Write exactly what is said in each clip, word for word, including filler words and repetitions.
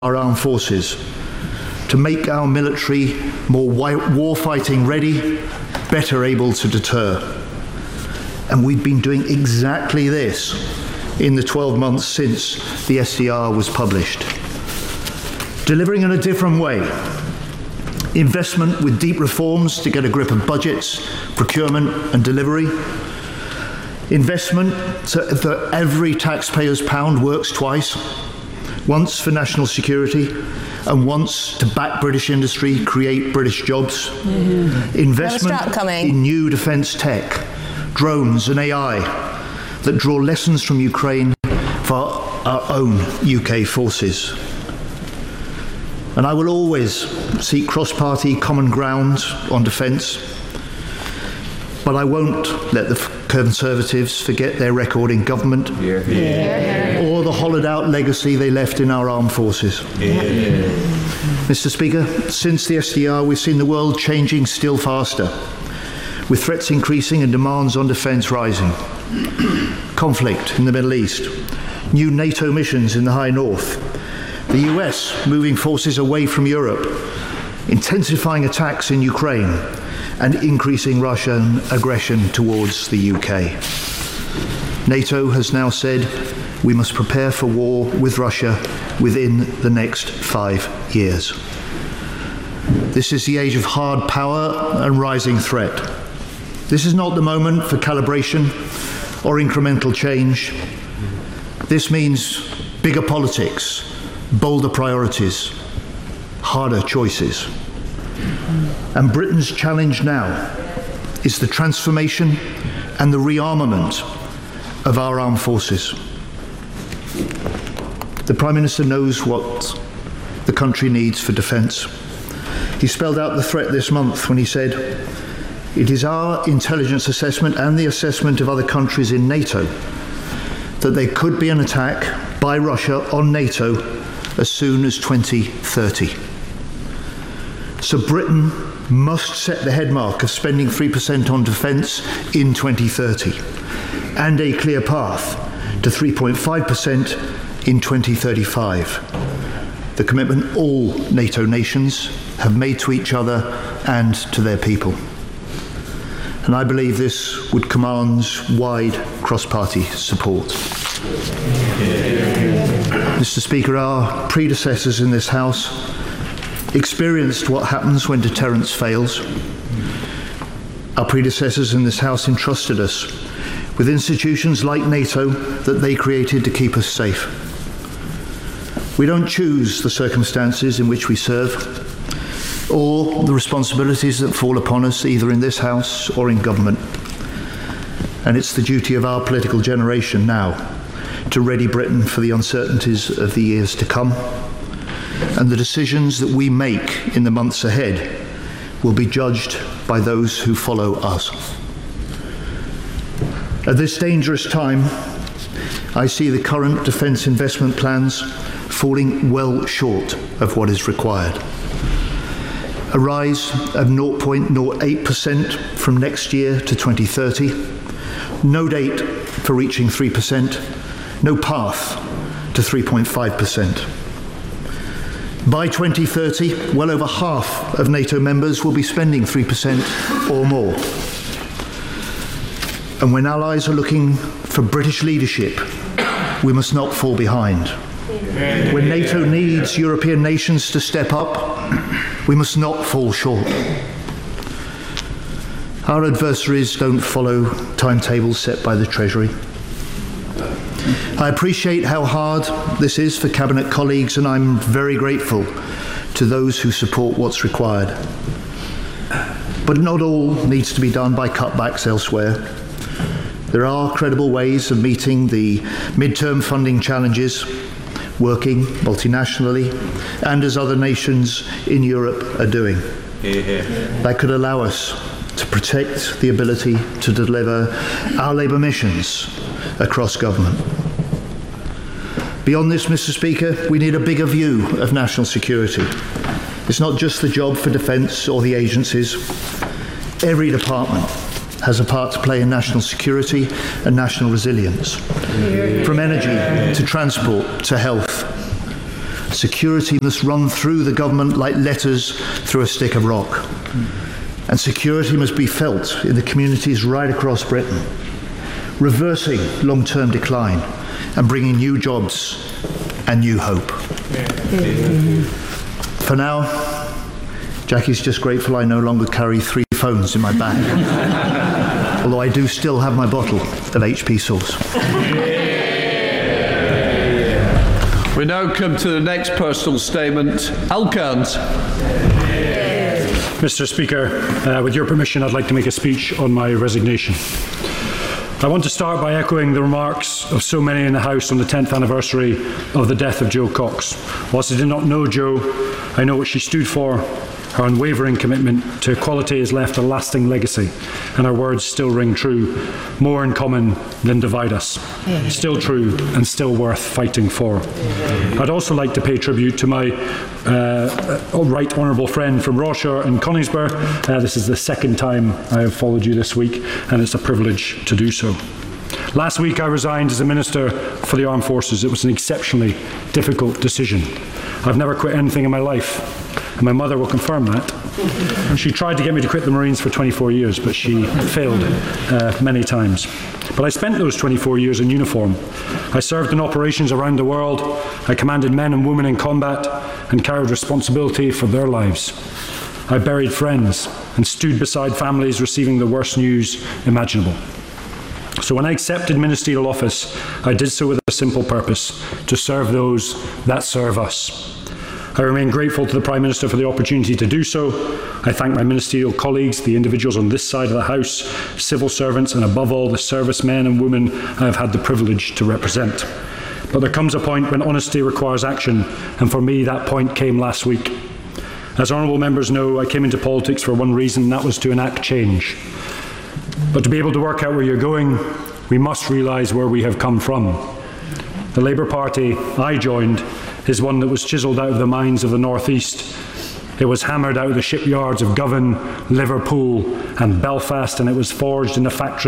our armed forces, to make our military more war-fighting ready, better able to deter. And we've been doing exactly this in the twelve months since the S D R was published. Delivering in a different way. Investment with deep reforms to get a grip of budgets, procurement and delivery. Investment so that every taxpayer's pound works twice. Once for national security and once to back British industry, create British jobs. Mm-hmm. Investment in new defence tech, drones and A I that draw lessons from Ukraine for our own U K forces. And I will always seek cross-party common ground on defence, but I won't let the Conservatives forget their record in government yeah. Yeah. or the hollowed-out legacy they left in our armed forces. Yeah. Mister Speaker, since the S D R, we've seen the world changing still faster, with threats increasing and demands on defence rising. Conflict in the Middle East, new NATO missions in the High North, the U S moving forces away from Europe, intensifying attacks in Ukraine, and increasing Russian aggression towards the U K. NATO has now said we must prepare for war with Russia within the next five years. This is the age of hard power and rising threat. This is not the moment for calibration or incremental change. This means bigger politics, bolder priorities, harder choices. And Britain's challenge now is the transformation and the rearmament of our armed forces. The Prime Minister knows what the country needs for defence. He spelled out the threat this month when he said, "It is our intelligence assessment and the assessment of other countries in NATO that there could be an attack by Russia on NATO as soon as twenty thirty. So Britain must set the headmark of spending three percent on defence in twenty thirty and a clear path to three point five percent in twenty thirty-five. The commitment all NATO nations have made to each other and to their people. And I believe this would command wide cross-party support. Mister Speaker, our predecessors in this House experienced what happens when deterrence fails. Our predecessors in this House entrusted us with institutions like NATO that they created to keep us safe. We don't choose the circumstances in which we serve or the responsibilities that fall upon us either in this House or in government. And it's the duty of our political generation now to ready Britain for the uncertainties of the years to come. And the decisions that we make in the months ahead will be judged by those who follow us. At this dangerous time, I see the current defence investment plans falling well short of what is required. A rise of zero point zero eight percent from next year to twenty thirty, no date for reaching three percent, no path to three point five percent. By twenty thirty, well over half of NATO members will be spending three percent or more. And when allies are looking for British leadership, we must not fall behind. When NATO needs European nations to step up, we must not fall short. Our adversaries don't follow timetables set by the Treasury. I appreciate how hard this is for Cabinet colleagues, and I'm very grateful to those who support what's required. But not all needs to be done by cutbacks elsewhere. There are credible ways of meeting the midterm funding challenges, working multinationally, and as other nations in Europe are doing. Yeah. That could allow us to protect the ability to deliver our Labour missions across government. Beyond this, Mister Speaker, we need a bigger view of national security. It's not just the job for defence or the agencies. Every department has a part to play in national security and national resilience, from energy to transport to health. Security must run through the government like letters through a stick of rock. And security must be felt in the communities right across Britain, reversing long-term decline and bringing new jobs and new hope. Yeah. For now, Jackie's just grateful I no longer carry three phones in my bag, although I do still have my bottle of H P sauce. We now come to the next personal statement. Al Cairns. Mister Speaker, uh, with your permission, I'd like to make a speech on my resignation. I want to start by echoing the remarks of so many in the House on the tenth anniversary of the death of Jo Cox. Whilst I did not know Jo, I know what she stood for. Her unwavering commitment to equality has left a lasting legacy, and her words still ring true. More in common than divide us. Still true and still worth fighting for. I'd also like to pay tribute to my uh, right honourable friend from Rosshaw and Coningsburgh. Uh, this is the second time I have followed you this week, and it's a privilege to do so. Last week I resigned as a Minister for the Armed Forces. It was an exceptionally difficult decision. I've never quit anything in my life. And my mother will confirm that. She tried to get me to quit the Marines for twenty-four years, but she failed uh, many times. But I spent those twenty-four years in uniform. I served in operations around the world. I commanded men and women in combat and carried responsibility for their lives. I buried friends and stood beside families receiving the worst news imaginable. So when I accepted ministerial office, I did so with a simple purpose: to serve those that serve us. I remain grateful to the Prime Minister for the opportunity to do so. I thank my ministerial colleagues, the individuals on this side of the House, civil servants, and above all, the servicemen and women I have had the privilege to represent. But there comes a point when honesty requires action, and for me, that point came last week. As honourable members know, I came into politics for one reason, and that was to enact change. But to be able to work out where you're going, we must realise where we have come from. The Labour Party I joined is one that was chiselled out of the mines of the North East. It was hammered out of the shipyards of Govan, Liverpool and Belfast, and it was forged in the factory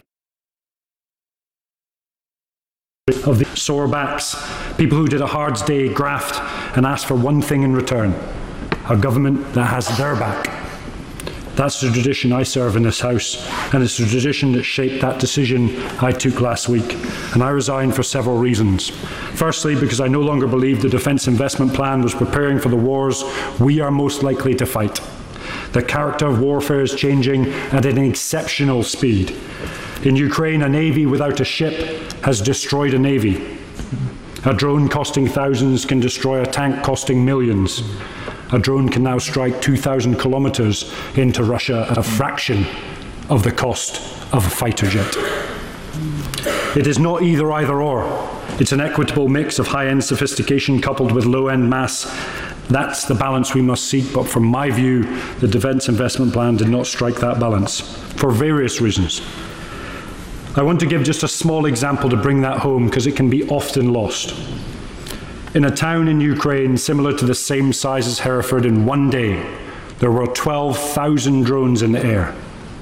of the sore backs, people who did a hard day's graft and asked for one thing in return: a government that has their back. That's the tradition I serve in this House, and it's the tradition that shaped that decision I took last week. And I resigned for several reasons. Firstly, because I no longer believed the Defence Investment Plan was preparing for the wars we are most likely to fight. The character of warfare is changing at an exceptional speed. In Ukraine, a navy without a ship has destroyed a navy. A drone costing thousands can destroy a tank costing millions. A drone can now strike two thousand kilometres into Russia at a fraction of the cost of a fighter jet. It is not either either or. It's an equitable mix of high-end sophistication coupled with low-end mass. That's the balance we must seek, but from my view, the Defence Investment Plan did not strike that balance, for various reasons. I want to give just a small example to bring that home, because it can be often lost. In a town in Ukraine similar to the same size as Hereford, in one day, there were twelve thousand drones in the air.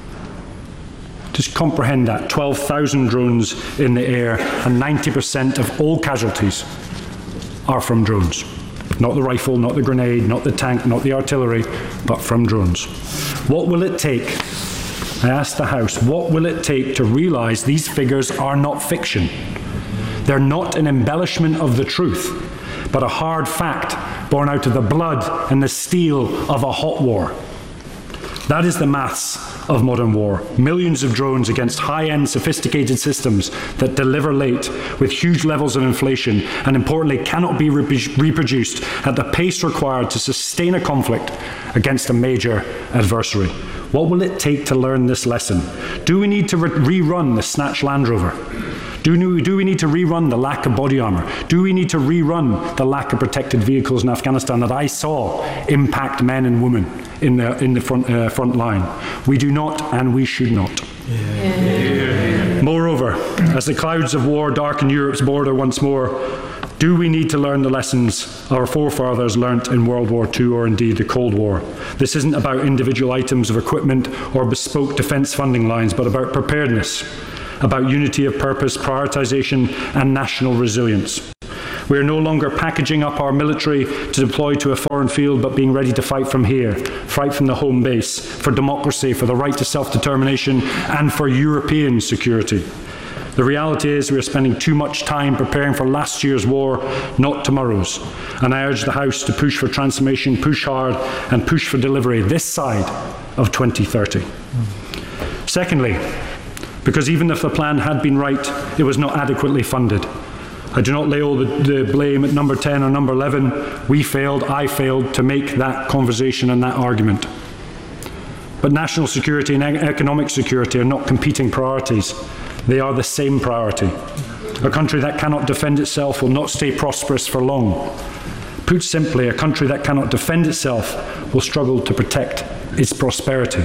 Just comprehend that, twelve thousand drones in the air, and ninety percent of all casualties are from drones. Not the rifle, not the grenade, not the tank, not the artillery, but from drones. What will it take? I asked the House, what will it take to realise these figures are not fiction? They're not an embellishment of the truth, but a hard fact born out of the blood and the steel of a hot war. That is the maths of modern war. Millions of drones against high-end sophisticated systems that deliver late with huge levels of inflation and importantly cannot be rep- reproduced at the pace required to sustain a conflict against a major adversary. What will it take to learn this lesson? Do we need to re- rerun the Snatch Land Rover? Do we, do we need to rerun the lack of body armour? Do we need to rerun the lack of protected vehicles in Afghanistan that I saw impact men and women in the, in the front, uh, front line? We do not, and we should not. Yeah. Yeah. Moreover, as the clouds of war darken Europe's border once more, do we need to learn the lessons our forefathers learnt in World War Two or indeed the Cold War? This isn't about individual items of equipment or bespoke defence funding lines, but about preparedness, about unity of purpose, prioritisation and national resilience. We are no longer packaging up our military to deploy to a foreign field, but being ready to fight from here, fight from the home base, for democracy, for the right to self-determination, and for European security. The reality is we are spending too much time preparing for last year's war, not tomorrow's. And I urge the House to push for transformation, push hard, and push for delivery this side of twenty thirty. Secondly, because even if the plan had been right, it was not adequately funded. I do not lay all the, the blame at number ten or number eleven. We failed, I failed to make that conversation and that argument. But national security and economic security are not competing priorities. They are the same priority. A country that cannot defend itself will not stay prosperous for long. Put simply, a country that cannot defend itself will struggle to protect its prosperity.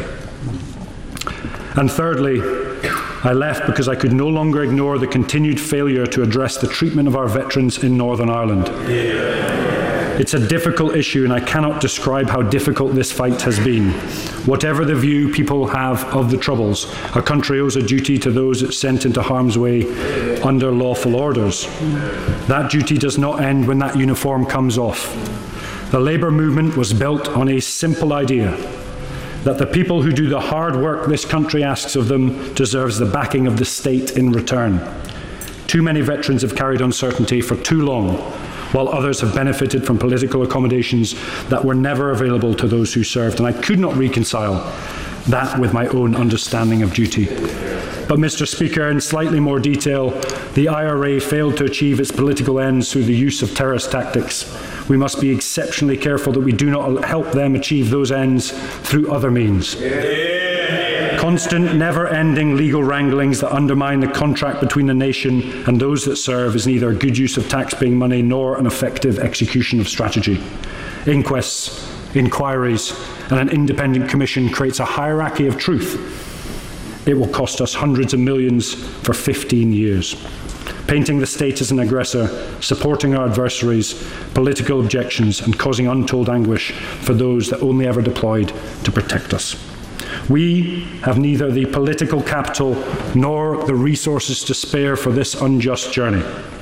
And thirdly, I left because I could no longer ignore the continued failure to address the treatment of our veterans in Northern Ireland. It's a difficult issue, and I cannot describe how difficult this fight has been. Whatever the view people have of the Troubles, a country owes a duty to those it sent into harm's way under lawful orders. That duty does not end when that uniform comes off. The Labour movement was built on a simple idea: that the people who do the hard work this country asks of them deserves the backing of the state in return. Too many veterans have carried uncertainty for too long, while others have benefited from political accommodations that were never available to those who served, and I could not reconcile that with my own understanding of duty. But, Mister Speaker, in slightly more detail, the I R A failed to achieve its political ends through the use of terrorist tactics. We must be exceptionally careful that we do not help them achieve those ends through other means. Constant, never-ending legal wranglings that undermine the contract between the nation and those that serve is neither a good use of taxpaying money nor an effective execution of strategy. Inquests, inquiries, and an independent commission creates a hierarchy of truth. It will cost us hundreds of millions for fifteen years. Painting the state as an aggressor, supporting our adversaries, political objections, and causing untold anguish for those that only ever deployed to protect us. We have neither the political capital nor the resources to spare for this unjust journey.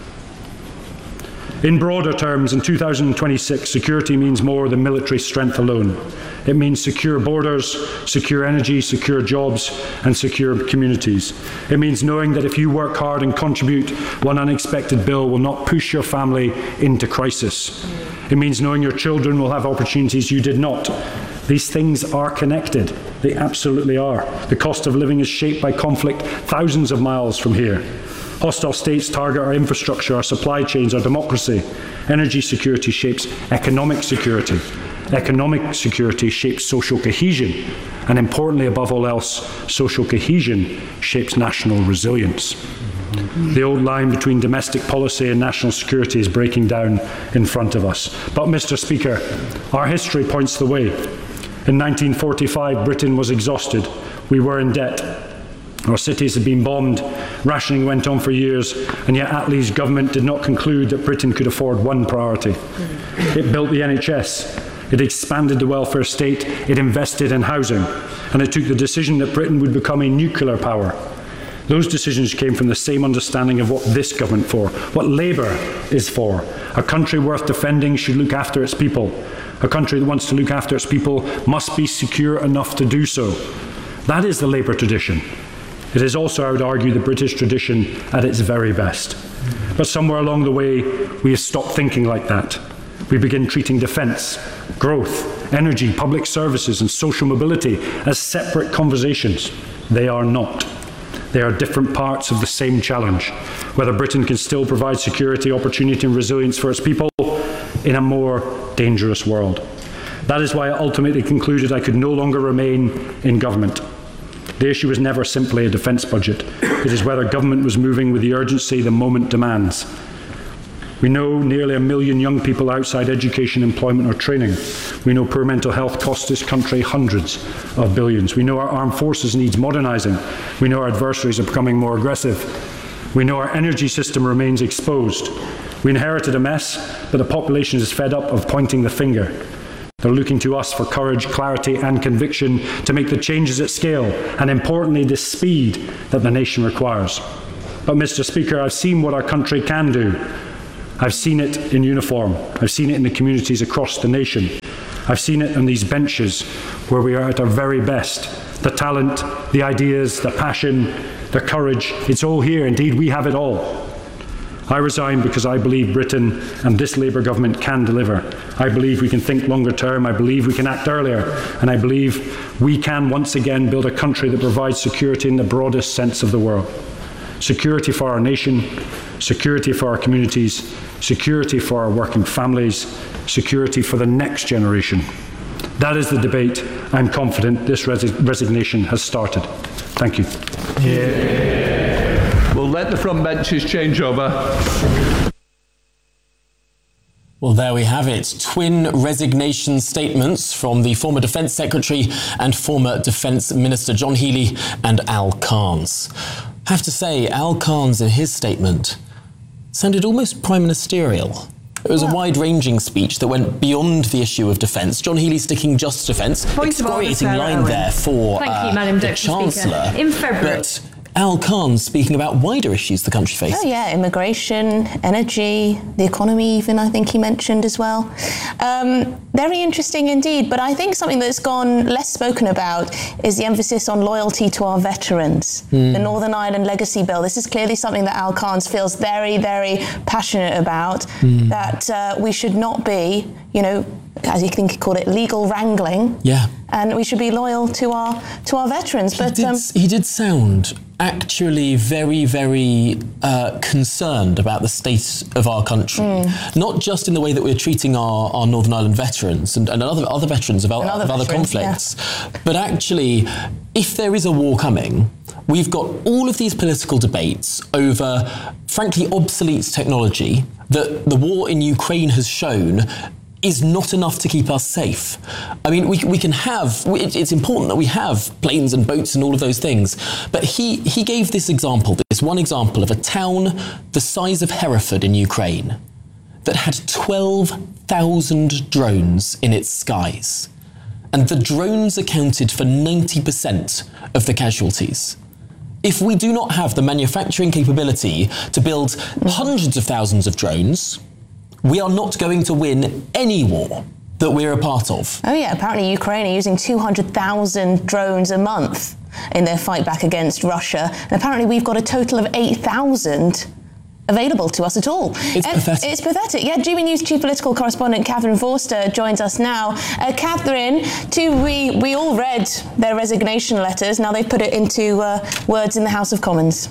In broader terms, in two thousand twenty-six, security means more than military strength alone. It means secure borders, secure energy, secure jobs, and secure communities. It means knowing that if you work hard and contribute, one unexpected bill will not push your family into crisis. It means knowing your children will have opportunities you did not. These things are connected. They absolutely are. The cost of living is shaped by conflict thousands of miles from here. Hostile states target our infrastructure, our supply chains, our democracy. Energy security shapes economic security. Economic security shapes social cohesion. And importantly, above all else, social cohesion shapes national resilience. The old line between domestic policy and national security is breaking down in front of us. But, Mister Speaker, our history points the way. In nineteen forty-five, Britain was exhausted. We were in debt. Our cities had been bombed. Rationing went on for years, and yet Attlee's government did not conclude that Britain could afford one priority. It built the N H S. It expanded the welfare state. It invested in housing. And it took the decision that Britain would become a nuclear power. Those decisions came from the same understanding of what this government for, what Labour is for. A country worth defending should look after its people. A country that wants to look after its people must be secure enough to do so. That is the Labour tradition. It is also, I would argue, the British tradition at its very best. But somewhere along the way, we have stopped thinking like that. We begin treating defence, growth, energy, public services, and social mobility as separate conversations. They are not. They are different parts of the same challenge. Whether Britain can still provide security, opportunity, and resilience for its people in a more dangerous world. That is why I ultimately concluded I could no longer remain in government. The issue was never simply a defence budget. It is whether government was moving with the urgency the moment demands. We know nearly a million young people outside education, employment or training. We know poor mental health costs this country hundreds of billions. We know our armed forces needs modernising. We know our adversaries are becoming more aggressive. We know our energy system remains exposed. We inherited a mess, but the population is fed up of pointing the finger. They're looking to us for courage, clarity and conviction to make the changes at scale and, importantly, the speed that the nation requires. But, Mister Speaker, I've seen what our country can do. I've seen it in uniform. I've seen it in the communities across the nation. I've seen it on these benches where we are at our very best. The talent, the ideas, the passion, the courage, it's all here. Indeed, we have it all. I resign because I believe Britain and this Labour government can deliver. I believe we can think longer term. I believe we can act earlier. And I believe we can once again build a country that provides security in the broadest sense of the word. Security for our nation, security for our communities, security for our working families, security for the next generation. That is the debate I'm confident this resi- resignation has started. Thank you. Yeah. We'll let the front benches change over. Well, there we have it. Twin resignation statements from the former Defence Secretary and former Defence Minister John Healey and Al Cairns. I have to say, Al Cairns in his statement sounded almost prime ministerial. It was a wide-ranging speech that went beyond the issue of defence. John Healey sticking just to defence. Excoriating line Owen. there for Thank uh, you, Madam the Deputy Chancellor. Speaker. In February. But Al Cairns speaking about wider issues the country faces. Oh yeah, immigration, energy, the economy even, I think he mentioned as well. Um, very interesting indeed, but I think something that's gone less spoken about is the emphasis on loyalty to our veterans. Mm. The Northern Ireland Legacy Bill, this is clearly something that Al Cairns feels very, very passionate about, mm. that uh, we should not be, you know, as you think he called it, legal wrangling. Yeah. And we should be loyal to our to our veterans. He but did, um, he did sound actually very, very uh, concerned about the state of our country. Mm. Not just in the way that we're treating our, our Northern Ireland veterans and, and other other veterans of, other, other, of other veterans, conflicts, yeah. but actually, if there is a war coming, we've got all of these political debates over, frankly, obsolete technology that the war in Ukraine has shown is not enough to keep us safe. I mean, we we can have, it's important that we have planes and boats and all of those things, but he, he gave this example, this one example of a town the size of Hereford in Ukraine that had twelve thousand drones in its skies. And the drones accounted for ninety percent of the casualties. If we do not have the manufacturing capability to build hundreds of thousands of drones, we are not going to win any war that we're a part of. Oh yeah, apparently Ukraine are using two hundred thousand drones a month in their fight back against Russia. And apparently we've got a total of eight thousand available to us at all. It's and pathetic. It's pathetic. Yeah, G B News chief political correspondent Catherine Forster joins us now. Uh, Catherine, too, we, we all read their resignation letters. Now they've put it into uh, words in the House of Commons.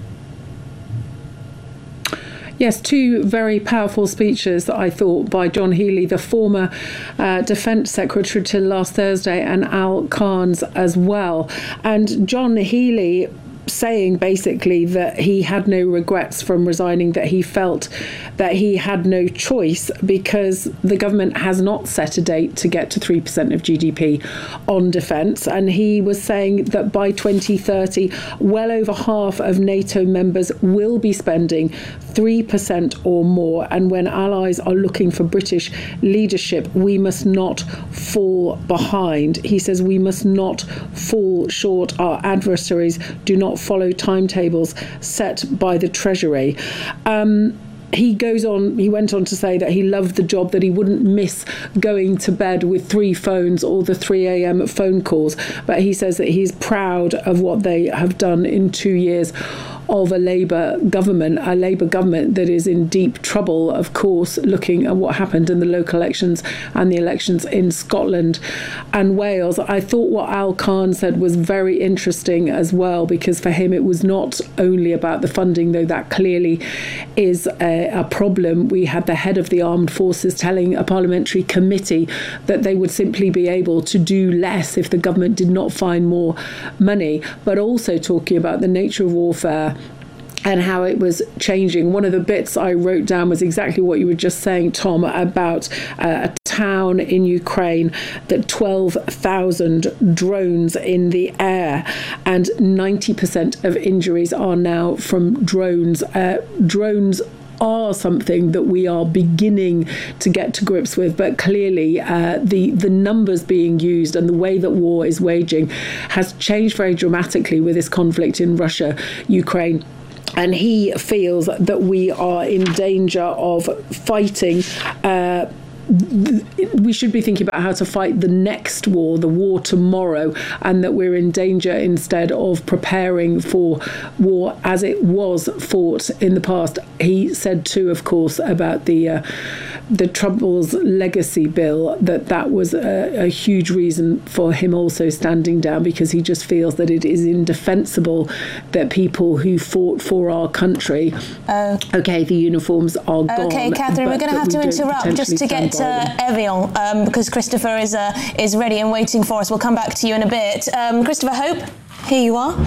Yes, two very powerful speeches that I thought by John Healey, the former uh, Defence Secretary till last Thursday, and Al Cairns as well. And John Healey saying basically that he had no regrets from resigning, that he felt that he had no choice because the government has not set a date to get to three percent of G D P on defence. And he was saying that by twenty thirty, well over half of NATO members will be spending three percent or more. And when allies are looking for British leadership, we must not fall behind. He says we must not fall short. Our adversaries do not follow timetables set by the Treasury. Um, He goes on, he went on to say that he loved the job, that he wouldn't miss going to bed with three phones or the three a.m. phone calls. But he says that he's proud of what they have done in two years of a Labour government, a Labour government that is in deep trouble, of course, looking at what happened in the local elections and the elections in Scotland and Wales. I thought what Al Cairns said was very interesting as well, because for him it was not only about the funding, though that clearly is a, a problem. We had the head of the armed forces telling a parliamentary committee that they would simply be able to do less if the government did not find more money, but also talking about the nature of warfare and how it was changing. One of the bits I wrote down was exactly what you were just saying, Tom, about uh, a town in Ukraine that twelve thousand drones in the air, and ninety percent of injuries are now from drones. Uh, drones are something that we are beginning to get to grips with, but clearly uh, the the numbers being used and the way that war is waging has changed very dramatically with this conflict in Russia, Ukraine and he feels that we are in danger of fighting uh, we should be thinking about how to fight the next war, the war tomorrow, and that we're in danger instead of preparing for war as it was fought in the past. He said too, of course, about the uh, the Trump's legacy bill, that that was a, a huge reason for him also standing down, because he just feels that it is indefensible that people who fought for our country, uh, okay, the uniforms are gone. Okay, Catherine, we're going to have to interrupt just to get uh, Evian, um, because Christopher is uh, is ready and waiting for us. We'll come back to you in a bit. Um, Christopher Hope, here you are.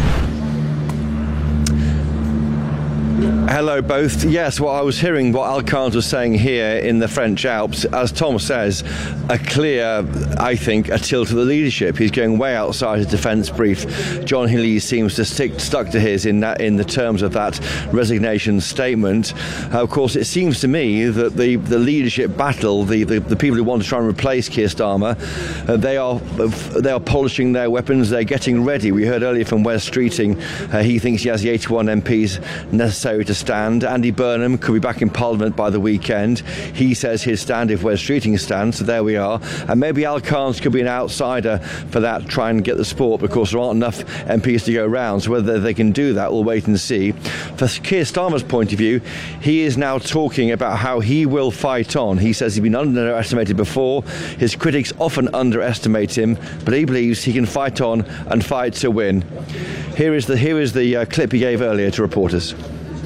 Hello both. Yes, well, I was hearing what Al Carnes was saying here in the French Alps. As Tom says, a clear, I think, a tilt to the leadership. He's going way outside his defence brief. John Healey seems to stick stuck to his in that in the terms of that resignation statement. Uh, of course, it seems to me that the, the leadership battle, the, the, the people who want to try and replace Keir Starmer, uh, they are they are polishing their weapons. They're getting ready. We heard earlier from Wes Streeting, uh, he thinks he has the eighty-one M Ps necessary to stand. Andy Burnham could be back in Parliament by the weekend. He says his stand if Wes Streeting stands, so there we are. And maybe Al Carnes could be an outsider for that, try and get the support, because there aren't enough M Ps to go around. So whether they can do that, we'll wait and see. For Keir Starmer's point of view, he is now talking about how he will fight on. He says he's been underestimated before. His critics often underestimate him, but he believes he can fight on and fight to win. Here is the, here is the uh, clip he gave earlier to reporters.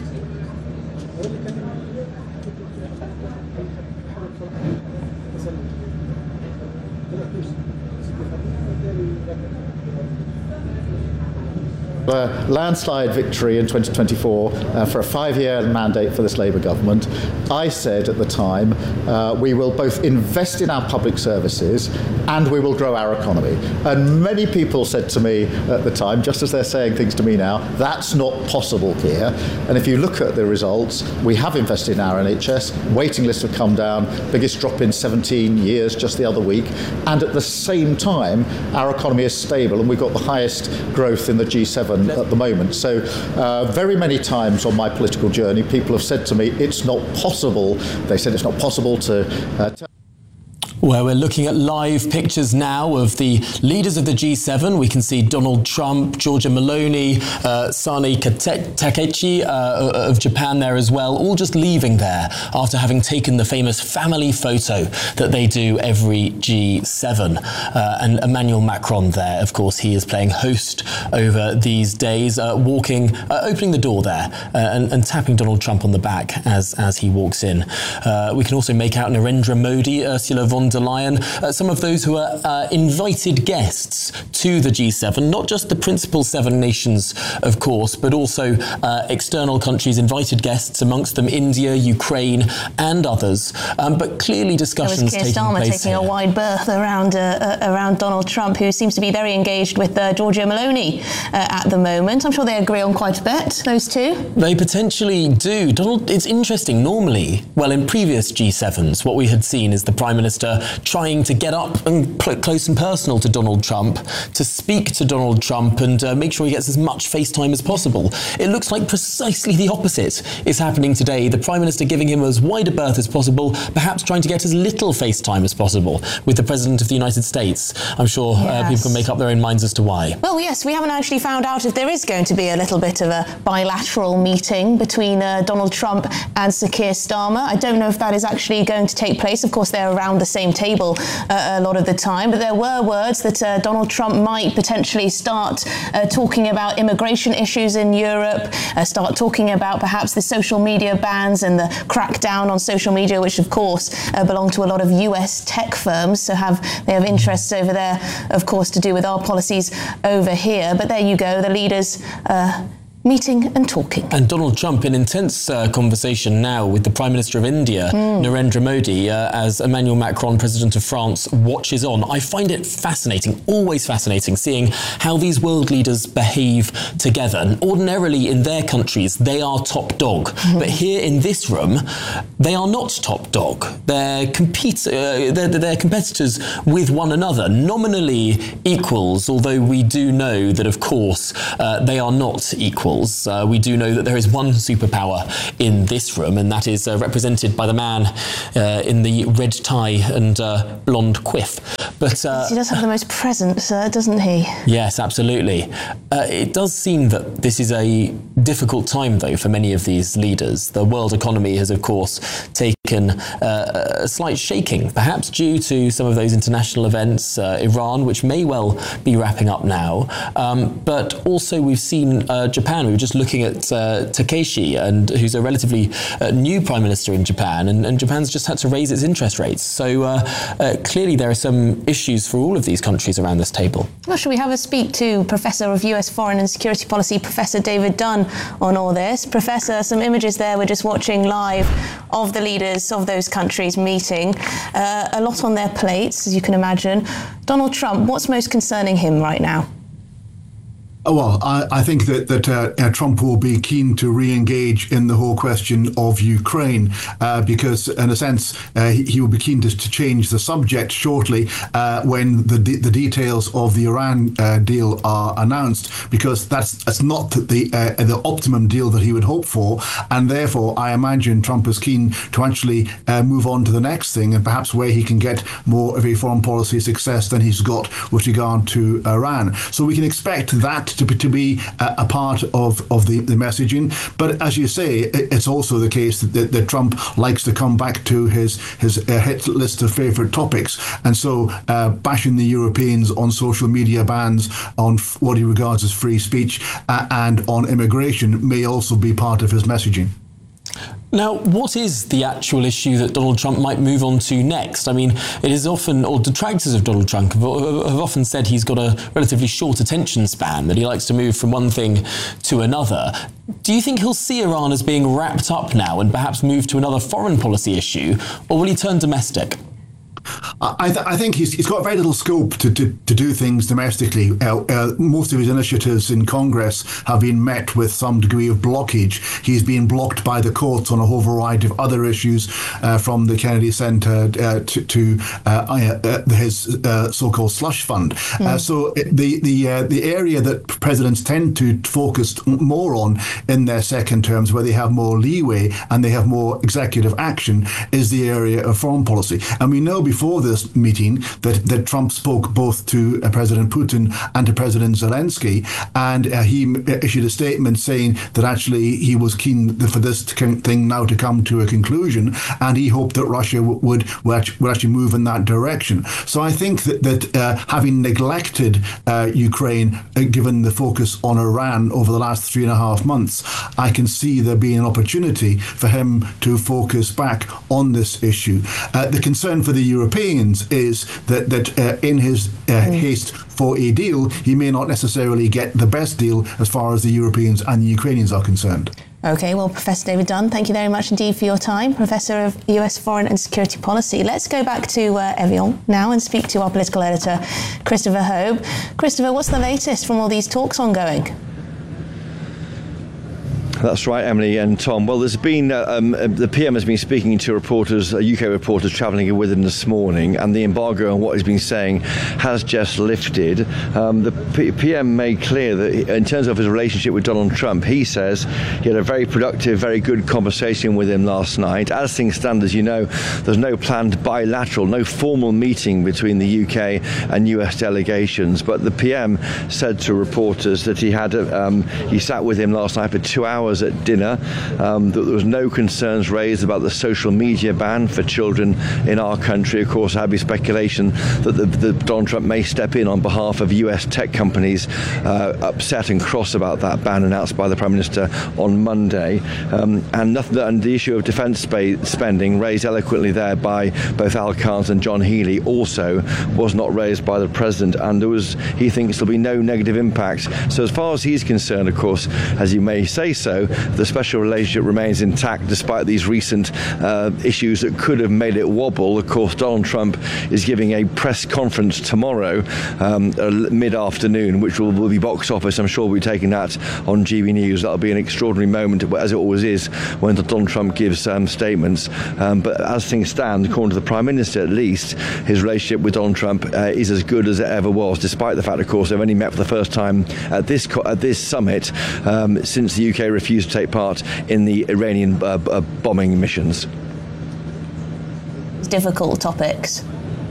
A landslide victory in twenty twenty-four uh, for a five-year mandate for this Labour government. I said at the time, uh, we will both invest in our public services and we will grow our economy. And many people said to me at the time, just as they're saying things to me now, that's not possible here. And if you look at the results, we have invested in our N H S, waiting lists have come down, biggest drop in seventeen years just the other week, and at the same time, our economy is stable and we've got the highest growth in the G seven at the moment. So uh, very many times on my political journey, people have said to me, it's not possible. They said it's not possible to uh, tell. Where we're looking at live pictures now of the leaders of the G seven. We can see Donald Trump, Giorgia Meloni, uh, Sani Takechi uh, of Japan there as well, all just leaving there after having taken the famous family photo that they do every G seven. Uh, and Emmanuel Macron there, of course, he is playing host over these days, uh, walking, uh, opening the door there uh, and, and tapping Donald Trump on the back as, as he walks in. Uh, we can also make out Narendra Modi, Ursula von der Leyen, uh, some of those who are uh, invited guests to the G seven, not just the principal seven nations, of course, but also uh, external countries, invited guests, amongst them India, Ukraine, and others. Um, but clearly discussions taking place. There was Keir Starmer taking here. a wide berth around uh, uh, around Donald Trump, who seems to be very engaged with uh, Giorgia Meloni uh, at the moment. I'm sure they agree on quite a bit, those two. They potentially do. Donald, it's interesting. Normally, well, in previous G sevens, what we had seen is the Prime Minister trying to get up and pl- close and personal to Donald Trump, to speak to Donald Trump and uh, make sure he gets as much face time as possible. It looks like precisely the opposite is happening today. The Prime Minister giving him as wide a berth as possible, perhaps trying to get as little face time as possible with the President of the United States. I'm sure yes. uh, people can make up their own minds as to why. Well, yes, we haven't actually found out if there is going to be a little bit of a bilateral meeting between uh, Donald Trump and Sir Keir Starmer. I don't know if that is actually going to take place. Of course, they're around the same table uh, a lot of the time, but there were words that uh, Donald Trump might potentially start uh, talking about immigration issues in Europe, uh, start talking about perhaps the social media bans and the crackdown on social media, which of course uh, belong to a lot of U S tech firms, so have they have interests over there, of course, to do with our policies over here. But there you go, the leaders uh, meeting and talking. And Donald Trump in intense uh, conversation now with the Prime Minister of India, mm. Narendra Modi, uh, as Emmanuel Macron, President of France, watches on. I find it fascinating, always fascinating, seeing how these world leaders behave together. And ordinarily in their countries, they are top dog. Mm-hmm. But here in this room, they are not top dog. They're, compete- uh, they're, they're competitors with one another, nominally equals, although we do know that, of course, uh, they are not equal. signals. Uh, we do know that there is one superpower in this room, and that is uh, represented by the man uh, in the red tie and uh, blonde quiff. But uh, he does have the most presence, uh, doesn't he? Yes, absolutely. Uh, it does seem that this is a difficult time, though, for many of these leaders. The world economy has, of course, taken uh, a slight shaking, perhaps due to some of those international events, uh, Iran, which may well be wrapping up now. Um, but also we've seen uh, Japan. We were just looking at uh, Takeshi, and who's a relatively uh, new prime minister in Japan, and, and Japan's just had to raise its interest rates. So uh, uh, clearly there are some issues for all of these countries around this table. Well, shall we have a speak to Professor of U S Foreign and Security Policy, Professor David Dunn, on all this? Professor, some images there we're just watching live of the leaders of those countries meeting. Uh, a lot on their plates, as you can imagine. Donald Trump, what's most concerning him right now? Well, I, I think that, that uh, uh, Trump will be keen to re-engage in the whole question of Ukraine uh, because, in a sense, uh, he, he will be keen to, to change the subject shortly uh, when the the details of the Iran uh, deal are announced, because that's that's not the uh, the optimum deal that he would hope for, and therefore I imagine Trump is keen to actually uh, move on to the next thing, and perhaps where he can get more of a foreign policy success than he's got with regard to Iran. So we can expect that to be, to be a, a part of, of the, the messaging. But as you say, it, it's also the case that, that, that Trump likes to come back to his, his uh, hit list of favourite topics. And so uh, bashing the Europeans on social media bans, on f- what he regards as free speech, uh, and on immigration may also be part of his messaging. Now, what is the actual issue that Donald Trump might move on to next? I mean, it is often, or detractors of Donald Trump have, have often said he's got a relatively short attention span, that he likes to move from one thing to another. Do you think he'll see Iran as being wrapped up now and perhaps move to another foreign policy issue, or will he turn domestic? I, th- I think he's, he's got very little scope to, to, to do things domestically. Uh, uh, most of his initiatives in Congress have been met with some degree of blockage. He's been blocked by the courts on a whole variety of other issues, uh, from the Kennedy Center uh, to, to uh, uh, his uh, so-called slush fund. Mm. Uh, so the the uh, the area that presidents tend to focus more on in their second terms, where they have more leeway and they have more executive action, is the area of foreign policy. And we know before Before this meeting that, that Trump spoke both to uh, President Putin and to President Zelensky, and uh, he issued a statement saying that actually he was keen for this thing now to come to a conclusion, and he hoped that Russia w- would would actually move in that direction. So I think that, that uh, having neglected uh, Ukraine, uh, given the focus on Iran over the last three and a half months, I can see there being an opportunity for him to focus back on this issue. Uh, the concern for the Europeans is that that uh, in his uh, mm. haste for a deal, he may not necessarily get the best deal as far as the Europeans and the Ukrainians are concerned. OK, well, Professor David Dunn, thank you very much indeed for your time, Professor of U S Foreign and Security Policy. Let's go back to uh, Evian now and speak to our political editor, Christopher Hobe. Christopher, what's the latest from all these talks ongoing? That's right, Emily and Tom. Well, there's been, uh, um, the P M has been speaking to reporters, uh, U K reporters travelling with him this morning, and the embargo on what he's been saying has just lifted. Um, the P- PM made clear that he, in terms of his relationship with Donald Trump, he says he had a very productive, very good conversation with him last night. As things stand, as you know, there's no planned bilateral, no formal meeting between the U K and U S delegations, but the P M said to reporters that he had, a, um, he sat with him last night for two hours at dinner, um, that there was no concerns raised about the social media ban for children in our country. Of course, there had been speculation that the, the Donald Trump may step in on behalf of U S tech companies uh, upset and cross about that ban announced by the Prime Minister on Monday. Um, and, nothing, and the issue of defence sp- spending, raised eloquently there by both Al Carnes and John Healey, also was not raised by the President, and there was, he thinks there'll be no negative impact. So as far as he's concerned, of course, as you may say so, though, the special relationship remains intact despite these recent uh, issues that could have made it wobble. Of course, Donald Trump is giving a press conference tomorrow, um, mid-afternoon, which will, will be box office. I'm sure we'll be taking that on G B News. That'll be an extraordinary moment, as it always is, when Donald Trump gives um, statements. Um, but as things stand, according to the Prime Minister at least, his relationship with Donald Trump uh, is as good as it ever was, despite the fact, of course, they've only met for the first time at this co- at this summit um, since the U K refused to take part in the Iranian uh, uh, bombing missions. It's difficult topics.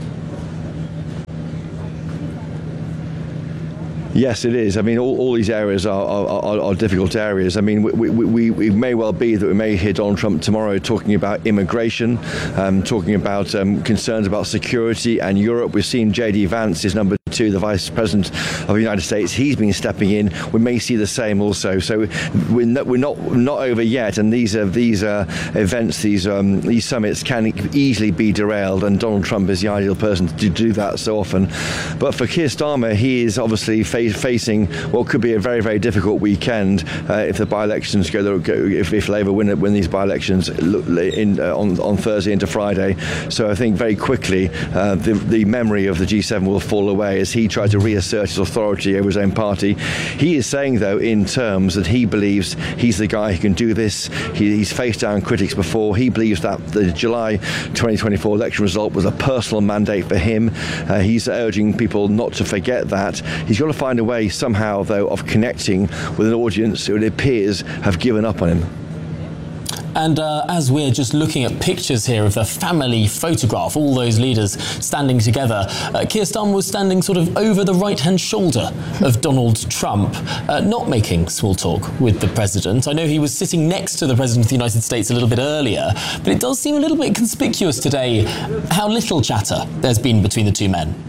Yes, it is. I mean, all, all these areas are, are, are difficult areas. I mean, we, we, we may well be that we may hear Donald Trump tomorrow talking about immigration, um, talking about um, concerns about security and Europe. We've seen J D Vance, his number two, the Vice President of the United States. He's been stepping in. We may see the same also. So we're not, we're not, not over yet. And these are these uh, events, these um, these summits can easily be derailed. And Donald Trump is the ideal person to do that so often. But for Keir Starmer, he is obviously facing facing what could be a very, very difficult weekend uh, if the by-elections go, go if, if Labour win win these by-elections in, uh, on, on Thursday into Friday. So I think very quickly uh, the, the memory of the G seven will fall away as he tries to reassert his authority over his own party. He is saying, though, in terms that he believes he's the guy who can do this. He, he's faced down critics before. He believes that the July twenty twenty-four election result was a personal mandate for him. Uh, he's urging people not to forget that. He's got to find a way somehow, though, of connecting with an audience who it appears have given up on him. And uh, as we're just looking at pictures here of the family photograph, all those leaders standing together, uh, Keir Starmer was standing sort of over the right-hand shoulder of Donald Trump, uh, not making small talk with the president. I know he was sitting next to the President of the United States a little bit earlier, but it does seem a little bit conspicuous today how little chatter there's been between the two men.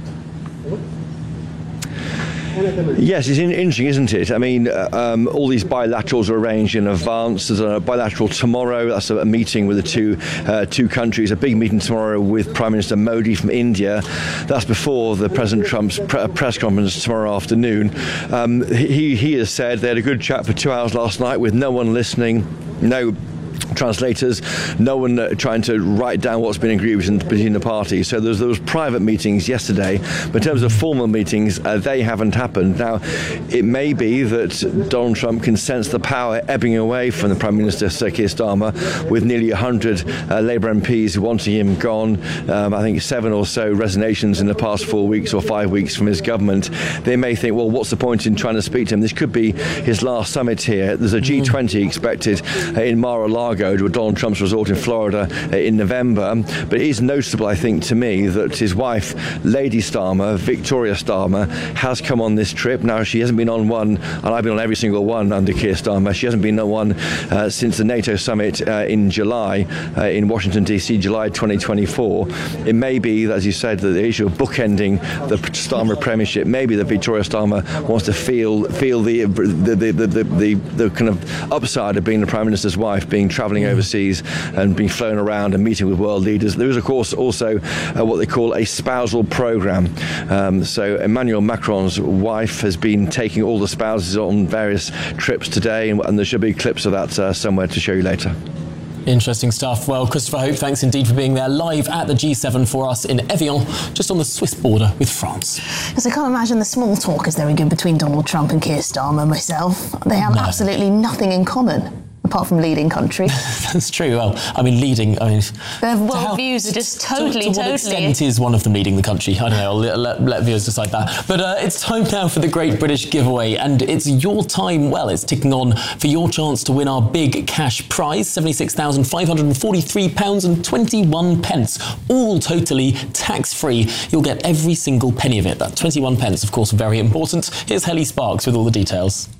Yes, it's interesting, isn't it? I mean, uh, um, all these bilaterals are arranged in advance. There's a bilateral tomorrow. That's a, a meeting with the two uh, two countries. A big meeting tomorrow with Prime Minister Modi from India. That's before the President Trump's pre- press conference tomorrow afternoon. Um, he he has said they had a good chat for two hours last night with no one listening, no translators, no one uh, trying to write down what's been agreed between the parties. So there was, there was private meetings yesterday, but in terms of formal meetings, uh, they haven't happened. Now, it may be that Donald Trump can sense the power ebbing away from the Prime Minister, Sir Keir Starmer, with nearly one hundred uh, Labour M Ps wanting him gone. Um, I think seven or so resignations in the past four weeks or five weeks from his government. They may think, well, what's the point in trying to speak to him? This could be his last summit here. There's a G twenty expected uh, in Mar-a-Lago, to Donald Trump's resort in Florida uh, in November. But it is noticeable, I think, to me that his wife, Lady Starmer, Victoria Starmer, has come on this trip. Now, she hasn't been on one, and I've been on every single one under Keir Starmer. She hasn't been on one uh, since the NATO summit uh, in July, uh, in Washington, D C, July twenty twenty-four. It may be, as you said, that the issue of bookending the Starmer premiership, maybe that Victoria Starmer wants to feel feel the the, the, the, the, the, the kind of upside of being the Prime Minister's wife, being travelling overseas and being flown around and meeting with world leaders. There is, of course, also uh, what they call a spousal programme. Um, so Emmanuel Macron's wife has been taking all the spouses on various trips today, and, and there should be clips of that uh, somewhere to show you later. Interesting stuff. Well, Christopher Hope, thanks indeed for being there live at the G seven for us in Evian, just on the Swiss border with France. Because I can't imagine the small talk is very good between Donald Trump and Keir Starmer myself. They have no. absolutely nothing in common. Apart from leading country. That's true. Well, I mean, leading, I mean... Their worldviews are just totally, to, to totally... what extent is one of them leading the country? I don't know, I'll let, let, let viewers decide that. But uh, it's time now for the Great British Giveaway, and it's your time, well, it's ticking on for your chance to win our big cash prize, seventy-six thousand five hundred forty-three pounds twenty-one, all totally tax-free. You'll get every single penny of it. That twenty-one pence, of course, very important. Here's Helly Sparks with all the details.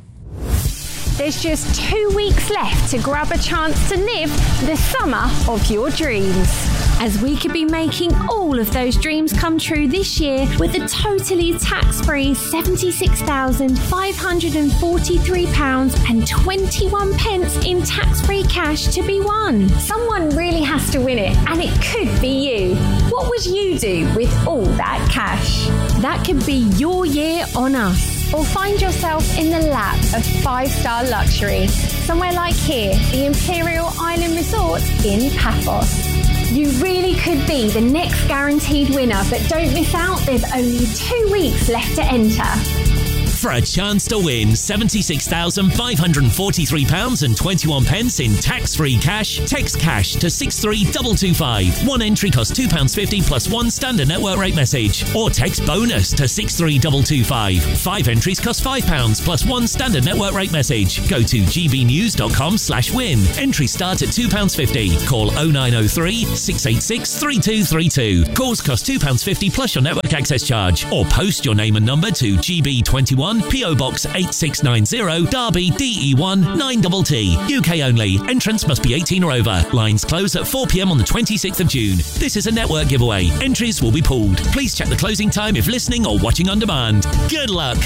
There's just two weeks left to grab a chance to live the summer of your dreams. as we could be making all of those dreams come true this year with a totally tax-free seventy-six thousand five hundred forty-three pounds and twenty-one pence in tax-free cash to be won. Someone really has to win it, and it could be you. What would you do with all that cash? That could be your year on us. Or find yourself in the lap of five-star luxury, somewhere like here, the Imperial Island Resort in Paphos. You really could be the next guaranteed winner, but don't miss out, there's only two weeks left to enter. For a chance to win seventy-six thousand five hundred forty-three pounds and twenty-one pence in tax-free cash, text cash to six three two two five. One entry costs two pounds fifty plus one standard network rate message. Or text bonus to six three two two five. Five entries cost five pounds plus one standard network rate message. Go to gbnews.com slash win. Entries start at two pounds fifty. Call oh nine oh three, six eight six, three two three two. Calls cost two pounds fifty plus your network access charge. Or post your name and number to G B twenty-one, P O Box eight six nine zero, Derby, D E one nine T T. U K only. Entrance must be eighteen or over. Lines close at four p.m. on the twenty-sixth of June. This is a network giveaway. Entries will be pooled. Please check the closing time if listening or watching on demand. Good luck.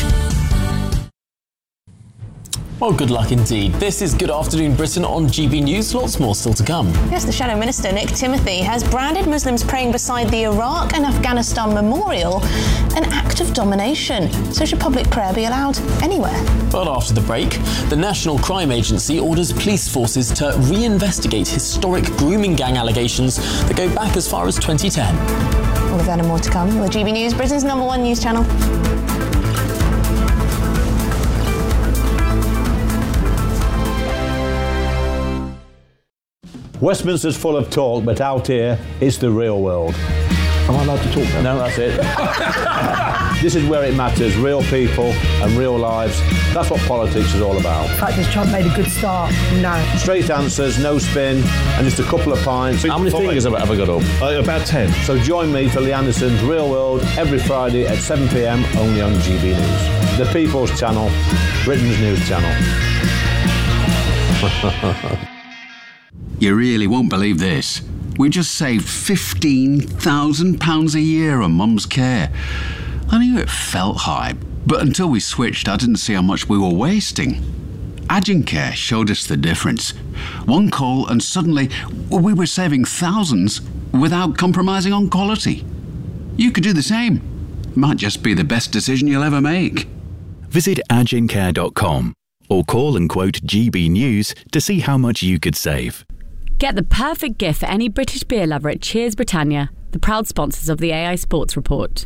Well, good luck indeed. This is Good Afternoon Britain on G B News. Lots more still to come. Yes, the Shadow Minister, Nick Timothy, has branded Muslims praying beside the Iraq and Afghanistan memorial an act of domination. So should public prayer be allowed anywhere? But after the break, the National Crime Agency orders police forces to reinvestigate historic grooming gang allegations that go back as far as twenty ten. All of that and more to come with G B News, Britain's number one news channel. Westminster's full of talk, but out here, it's the real world. Am I allowed to talk now? No, that's it. This is where it matters, real people and real lives. That's what politics is all about. In fact, has Trump made a good start? No. Straight answers, no spin, and just a couple of pints. How many fingers have I ever got up? Uh, about ten. So join me for Lee Anderson's Real World every Friday at seven p.m. only on G B News. The People's Channel, Britain's news channel. You really won't believe this. We just saved fifteen thousand pounds a year on Mum's care. I knew it felt high, but until we switched, I didn't see how much we were wasting. Agencare showed us the difference. One call and suddenly we were saving thousands without compromising on quality. You could do the same. Might just be the best decision you'll ever make. Visit agencare dot com or call and quote G B News to see how much you could save. Get the perfect gift for any British beer lover at Cheers Britannia, the proud sponsors of the A I Sports Report.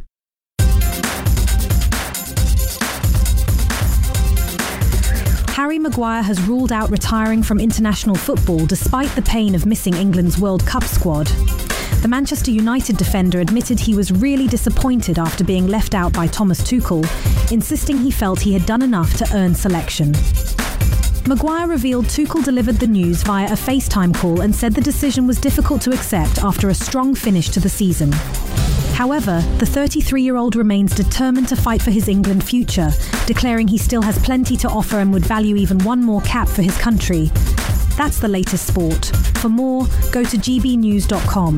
Harry Maguire has ruled out retiring from international football despite the pain of missing England's World Cup squad. The Manchester United defender admitted he was really disappointed after being left out by Thomas Tuchel, insisting he felt he had done enough to earn selection. Maguire revealed Tuchel delivered the news via a FaceTime call and said the decision was difficult to accept after a strong finish to the season. However, the thirty-three-year-old remains determined to fight for his England future, declaring he still has plenty to offer and would value even one more cap for his country. That's the latest sport. For more, go to g b news dot com.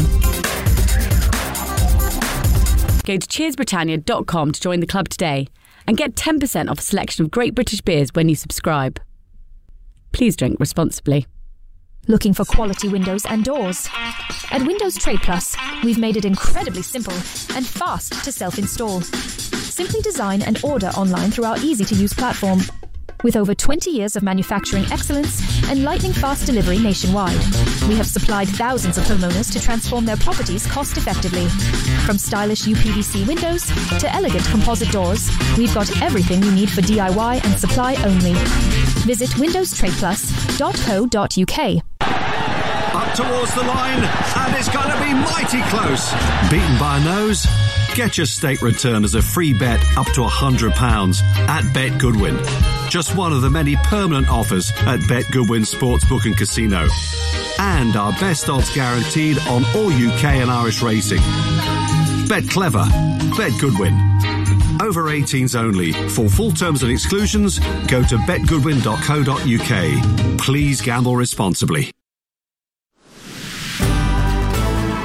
Go to cheers britannia dot com to join the club today and get ten percent off a selection of great British beers when you subscribe. Please drink responsibly. Looking for quality windows and doors? At Windows Trade Plus, we've made it incredibly simple and fast to self-install. Simply design and order online through our easy-to-use platform. With over twenty years of manufacturing excellence and lightning-fast delivery nationwide, we have supplied thousands of homeowners to transform their properties cost-effectively. From stylish U P V C windows to elegant composite doors, we've got everything you need for D I Y and supply only. Visit windows trade plus dot co dot u k. Up towards the line, and it's going to be mighty close. Beaten by a nose? Get your state return as a free bet up to one hundred pounds at Bet Goodwin. Just one of the many permanent offers at Bet Goodwin Sportsbook and Casino. And our best odds guaranteed on all U K and Irish racing. Bet clever. Bet Goodwin. Over eighteens only. For full terms and exclusions, go to bet goodwin dot co dot u k. Please gamble responsibly.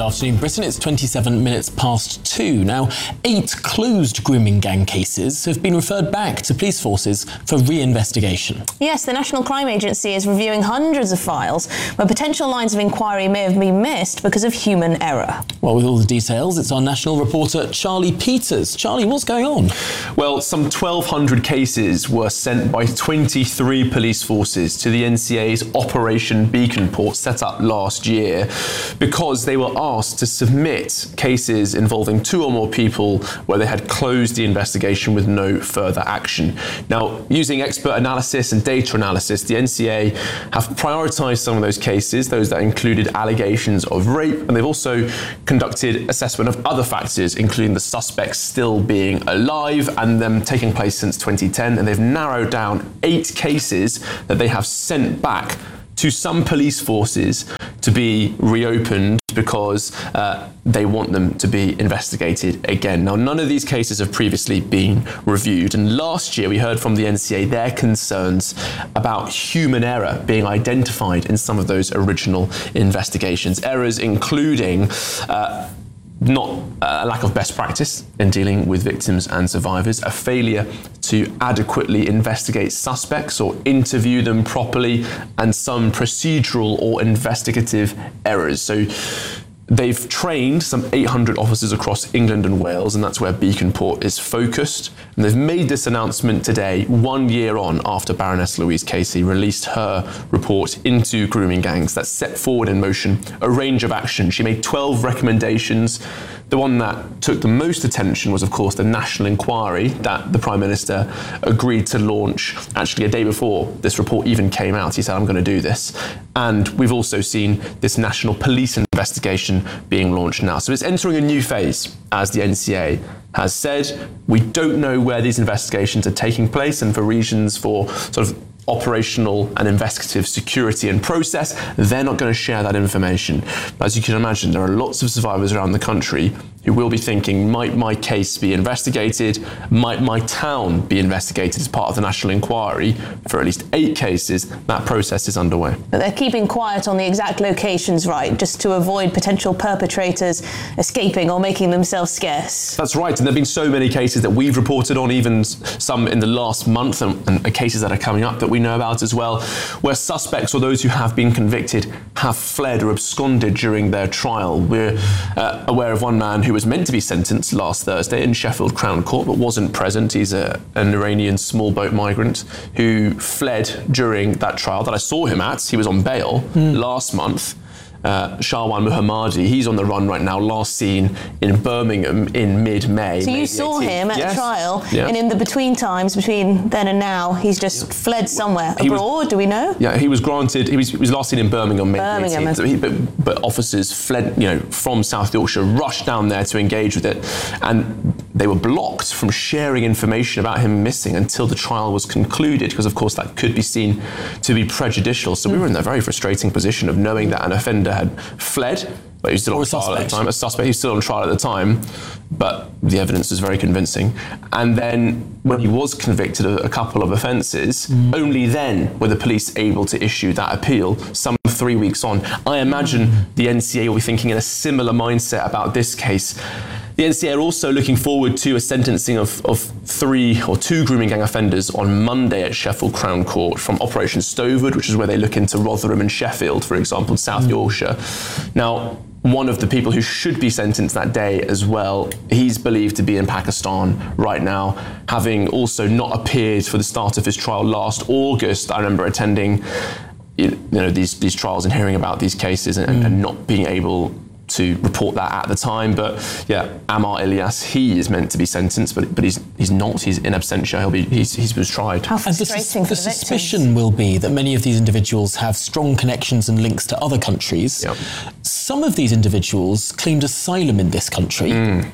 afternoon, Britain. It's twenty-seven minutes past two. Now, eight closed grooming gang cases have been referred back to police forces for re-investigation. Yes, the National Crime Agency is reviewing hundreds of files where potential lines of inquiry may have been missed because of human error. Well, with all the details, it's our national reporter, Charlie Peters. Charlie, what's going on? Well, some twelve hundred cases were sent by twenty-three police forces to the N C A's Operation Beacon Port, set up last year, because they were asked to submit cases involving two or more people where they had closed the investigation with no further action. Now, using expert analysis and data analysis, the N C A have prioritised some of those cases, those that included allegations of rape, and they've also conducted assessment of other factors, including the suspects still being alive and them taking place since twenty ten, and they've narrowed down eight cases that they have sent back to some police forces to be reopened because uh, they want them to be investigated again. Now, none of these cases have previously been reviewed, and last year we heard from the N C A their concerns about human error being identified in some of those original investigations. Errors including uh, not a lack of best practice in dealing with victims and survivors, a failure to adequately investigate suspects or interview them properly, and some procedural or investigative errors. So they've trained some eight hundred officers across England and Wales, and that's where Beacon Port is focused. And they've made this announcement today, one year on after Baroness Louise Casey released her report into grooming gangs that set forward in motion a range of action. She made twelve recommendations. The one that took the most attention was, of course, the national inquiry that the Prime Minister agreed to launch actually a day before this report even came out. He said, I'm going to do this. And we've also seen this national police investigation being launched now. So it's entering a new phase, as the N C A has said. We don't know where these investigations are taking place, and for reasons for sort of operational and investigative security and process, they're not going to share that information. As you can imagine, there are lots of survivors around the country who will be thinking, might my case be investigated? Might my town be investigated as part of the national inquiry? For at least eight cases, that process is underway. But they're keeping quiet on the exact locations, right, just to avoid potential perpetrators escaping or making themselves scarce. That's right, and there have been so many cases that we've reported on, even some in the last month, and, and cases that are coming up that we know about as well, where suspects or those who have been convicted have fled or absconded during their trial. We're uh, aware of one man who was meant to be sentenced last Thursday in Sheffield Crown Court but wasn't present. He's a, an Iranian small boat migrant who fled during that trial that I saw him at. He was on bail mm. last month. Uh, Sharwan Muhammadi, he's on the run right now, last seen in Birmingham in mid-May. So May you saw eighteenth. him at yes. the trial, yeah. and in the between times, between then and now, he's just fled somewhere. He Abroad, was, do we know? Yeah, he was granted, he was, he was last seen in Birmingham May Birmingham. eighteenth. So he, but, but officers fled, you know, from South Yorkshire, rushed down there to engage with it, and they were blocked from sharing information about him missing until the trial was concluded, because of course that could be seen to be prejudicial. So mm. we were in a very frustrating position of knowing that an offender had fled, but he was still or on a trial suspect. at the time. A suspect, he was still on trial at the time, but the evidence was very convincing. And then when he was convicted of a couple of offences, mm. only then were the police able to issue that appeal, some three weeks on. I imagine mm. the N C A will be thinking in a similar mindset about this case. The N C A are also looking forward to a sentencing of, of three or two grooming gang offenders on Monday at Sheffield Crown Court from Operation Stovewood, which is where they look into Rotherham and Sheffield, for example, South mm. Yorkshire. Now, one of the people who should be sentenced that day as well, he's believed to be in Pakistan right now, having also not appeared for the start of his trial last August. I remember attending you know, these, these trials and hearing about these cases and, mm. and not being able to report that at the time. But yeah, Ammar Ilyas, he is meant to be sentenced, but but he's he's not. He's in absentia. He'll be he's he was tried. How frustrating and the, for the the suspicion will be that many of these individuals have strong connections and links to other countries. Yep. Some of these individuals claimed asylum in this country. Mm.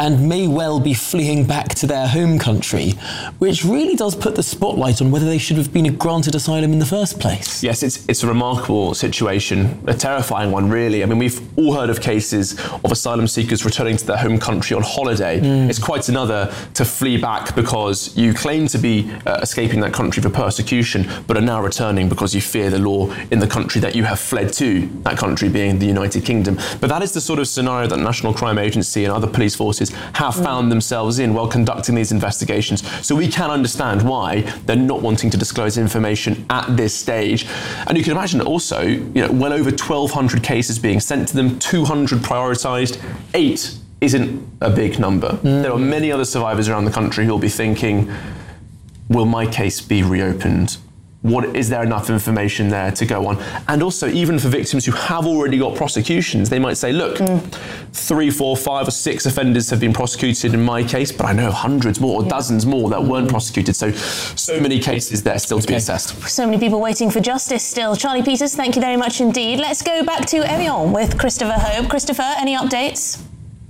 and may well be fleeing back to their home country, which really does put the spotlight on whether they should have been granted asylum in the first place. Yes, it's it's a remarkable situation, a terrifying one, really. I mean, we've all heard of cases of asylum seekers returning to their home country on holiday. Mm. It's quite another to flee back because you claim to be uh, escaping that country for persecution, but are now returning because you fear the law in the country that you have fled to, that country being the United Kingdom. But that is the sort of scenario that the National Crime Agency and other police forces have mm. found themselves in while conducting these investigations. So we can understand why they're not wanting to disclose information at this stage. And you can imagine also, you know, well over twelve hundred cases being sent to them, two hundred prioritised, eight isn't a big number. Mm. There are many other survivors around the country who will be thinking, will my case be reopened? What, is there enough information there to go on? And also, even for victims who have already got prosecutions, they might say, look, mm. three, four, five or six offenders have been prosecuted in my case, but I know hundreds more or yeah. dozens more that mm. weren't prosecuted. So, so many cases there still okay. to be assessed. So many people waiting for justice still. Charlie Peters, thank you very much indeed. Let's go back to Evian with Christopher Hope. Christopher, any updates?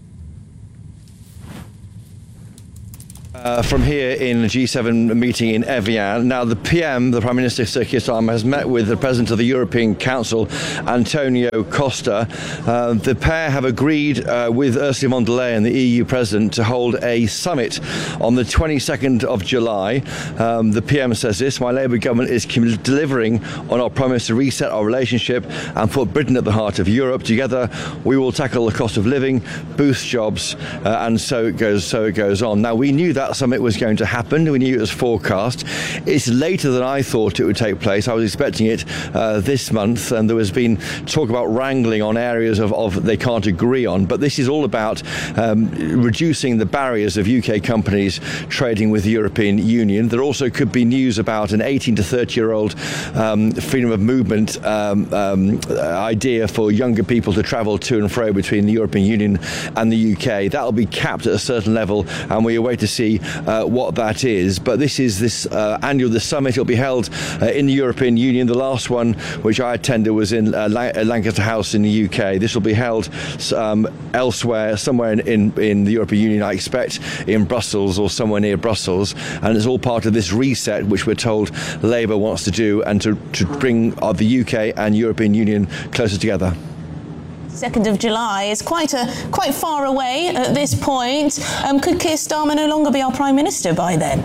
Uh, from here in the G seven meeting in Evian. Now, the P M, the Prime Minister, Sir Keir Starmer, has met with the President of the European Council, Antonio Costa. Uh, the pair have agreed uh, with Ursula von der Leyen, the E U President, to hold a summit on the twenty-second of July. Um, the P M says this: my Labour government is delivering on our promise to reset our relationship and put Britain at the heart of Europe. Together, we will tackle the cost of living, boost jobs, uh, and so it goes. So it goes on. Now, we knew that summit was going to happen. We knew it was forecast. It's later than I thought it would take place. I was expecting it uh, this month, and there has been talk about wrangling on areas of, of they can't agree on. But this is all about um, reducing the barriers of U K companies trading with the European Union. There also could be news about an eighteen to thirty year old um, freedom of movement um, um, idea for younger people to travel to and fro between the European Union and the U K. That will be capped at a certain level, and we await to see Uh, what that is. But this is this uh, annual the summit. It'll be held uh, in the European Union. The last one which I attended was in uh, Lan- Lancaster House in the U K. This will be held um, elsewhere, somewhere in, in, in the European Union, I expect in Brussels or somewhere near Brussels, and it's all part of this reset which we're told Labour wants to do, and to, to bring uh, the U K and European Union closer together. second of July is quite a quite far away at this point. Um, could Keir Starmer no longer be our Prime Minister by then?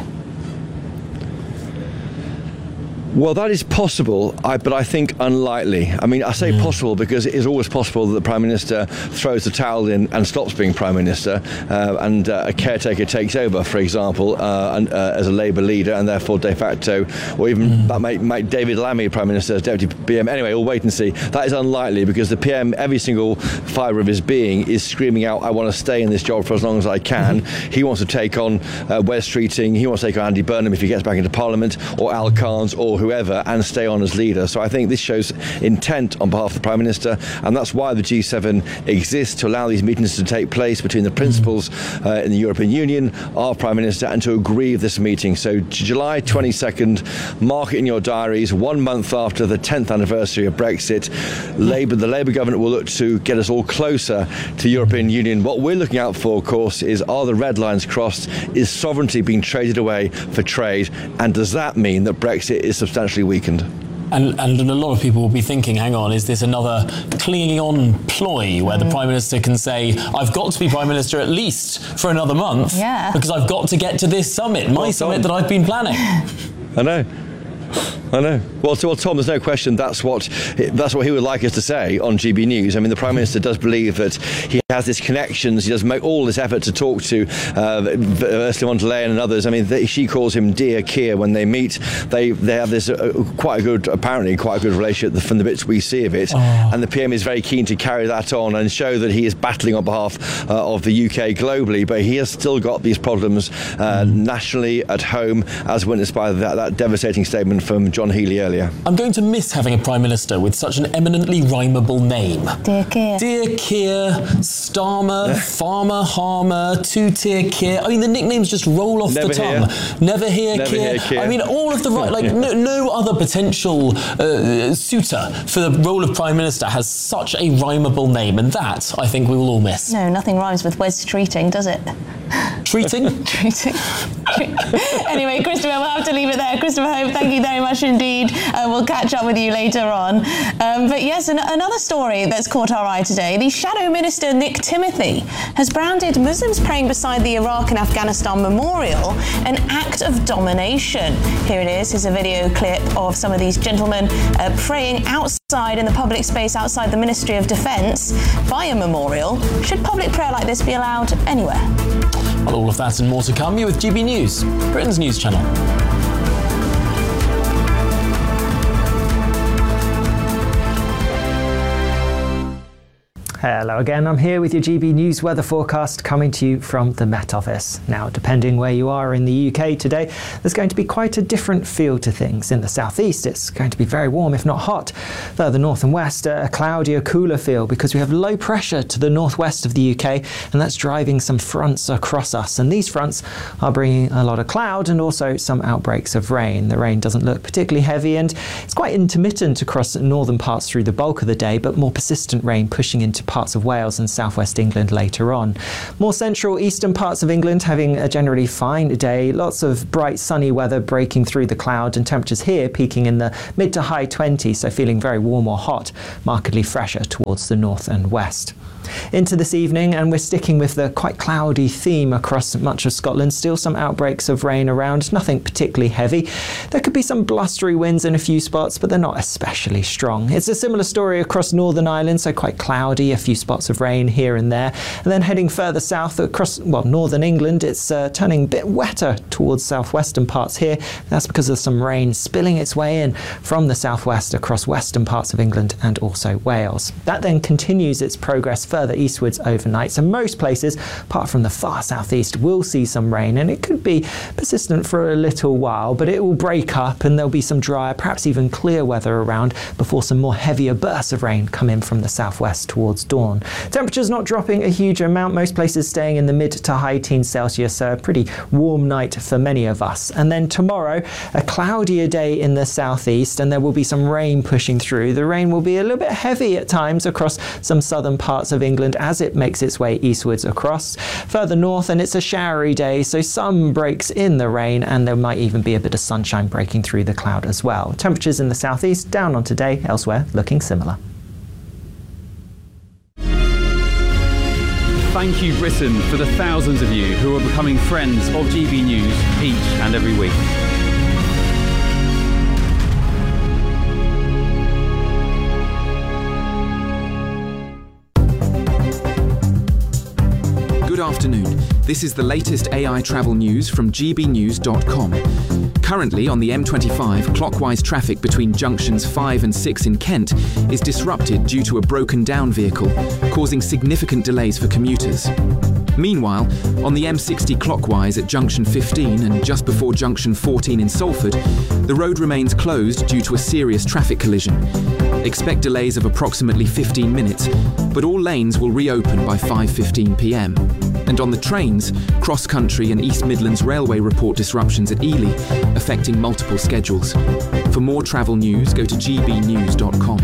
Well, that is possible, I, but I think unlikely. I mean, I say mm. possible because it is always possible that the Prime Minister throws the towel in and stops being Prime Minister, uh, and uh, a caretaker takes over, for example, uh, and, uh, as a Labour leader, and therefore de facto, or even mm. that might make David Lammy Prime Minister as Deputy P M. Anyway, we'll wait and see. That is unlikely because the P M, every single fibre of his being, is screaming out, I want to stay in this job for as long as I can. Mm. He wants to take on uh, Wes Streeting, he wants to take on Andy Burnham if he gets back into Parliament, or Al Carnes, or who whoever, and stay on as leader. So I think this shows intent on behalf of the Prime Minister, and that's why the G seven exists, to allow these meetings to take place between the principals uh, in the European Union, our Prime Minister, and to agree with this meeting. So July twenty-second, mark it in your diaries, one month after the tenth anniversary of Brexit. Labour, the Labour government will look to get us all closer to the European Union. What we're looking out for, of course, is are the red lines crossed? Is sovereignty being traded away for trade? And does that mean that Brexit is substantially weakened? And, and a lot of people will be thinking, hang on, is this another clinging on ploy where mm. the Prime Minister can say, I've got to be Prime Minister at least for another month yeah. because I've got to get to this summit, my well, summit that I've been planning. I know. I know. Well, so, well, Tom, there's no question that's what that's what he would like us to say on G B News. I mean, the Prime Minister does believe that he has this connections. He does make all this effort to talk to uh, Ursula von der Leyen and others. I mean, they, she calls him Dear Keir when they meet. They they have this uh, quite a good, apparently quite a good relationship from the bits we see of it. Oh. And the P M is very keen to carry that on and show that he is battling on behalf uh, of the U K globally. But he has still got these problems uh, mm. nationally at home, as witnessed by that, that devastating statement from John Healey earlier. I'm going to miss having a Prime Minister with such an eminently rhymeable name. Dear Keir. Dear Keir, Starmer, Farmer, Harmer, Two-Tier Keir. I mean, the nicknames just roll off Never the tongue. Hear. Never hear Never Keir. hear Keir. I mean, all of the right, like no, no other potential uh, suitor for the role of Prime Minister has such a rhymeable name, and that I think we will all miss. No, nothing rhymes with Wes Treating, does it? Treating? Treating. Anyway, Christopher, we'll have to leave it there. Christopher Hope, thank you very much indeed. Uh, we'll catch up with you later on. Um, but yes, an- another story that's caught our eye today. The Shadow Minister Nick Timothy has branded Muslims praying beside the Iraq and Afghanistan memorial an act of domination. Here it is. Here's a video clip of some of these gentlemen uh, praying outside in the public space outside the Ministry of Defence by a memorial. Should public prayer like this be allowed anywhere? Well, all of that and more to come. You're with G B News, Britain's news channel. Hello again, I'm here with your G B News weather forecast coming to you from the Met Office. Now, depending where you are in the U K today, there's going to be quite a different feel to things. In the southeast, it's going to be very warm, if not hot. Further north and west, a cloudier, cooler feel because we have low pressure to the northwest of the U K, and that's driving some fronts across us. And these fronts are bringing a lot of cloud and also some outbreaks of rain. The rain doesn't look particularly heavy, and it's quite intermittent across northern parts through the bulk of the day, but more persistent rain pushing into parts of Wales and southwest England later on. More central eastern parts of England having a generally fine day, lots of bright sunny weather breaking through the cloud, and temperatures here peaking in the mid to high twenties, so feeling very warm or hot, markedly fresher towards the north and west. Into this evening, and we're sticking with the quite cloudy theme across much of Scotland. Still some outbreaks of rain around, nothing particularly heavy. There could be some blustery winds in a few spots, but they're not especially strong. It's a similar story across Northern Ireland, so quite cloudy, a few spots of rain here and there. And then heading further south across, well, northern England, it's uh, turning a bit wetter towards southwestern parts here. That's because of some rain spilling its way in from the southwest across western parts of England and also Wales. That then continues its progress further further eastwards overnight. So most places, apart from the far southeast, will see some rain, and it could be persistent for a little while, but it will break up and there'll be some drier, perhaps even clear weather around before some more heavier bursts of rain come in from the southwest towards dawn. Temperatures not dropping a huge amount, most places staying in the mid to high teens Celsius, so a pretty warm night for many of us. And then tomorrow, a cloudier day in the southeast, and there will be some rain pushing through. The rain will be a little bit heavy at times across some southern parts of England as it makes its way eastwards across. Further north, and it's a showery day, so some breaks in the rain, and there might even be a bit of sunshine breaking through the cloud as well. Temperatures in the southeast down on today, elsewhere looking similar. Thank you, Britain, for the thousands of you who are becoming friends of G B News each and every week. Good afternoon. This is the latest A I travel news from g b news dot com. Currently on the M twenty-five, clockwise traffic between junctions five and six in Kent is disrupted due to a broken down vehicle, causing significant delays for commuters. Meanwhile, on the M sixty clockwise at junction fifteen and just before junction fourteen in Salford, the road remains closed due to a serious traffic collision. Expect delays of approximately fifteen minutes, but all lanes will reopen by five fifteen p m. And on the trains, Cross Country and East Midlands Railway report disruptions at Ely, affecting multiple schedules. For more travel news, go to g b news dot com.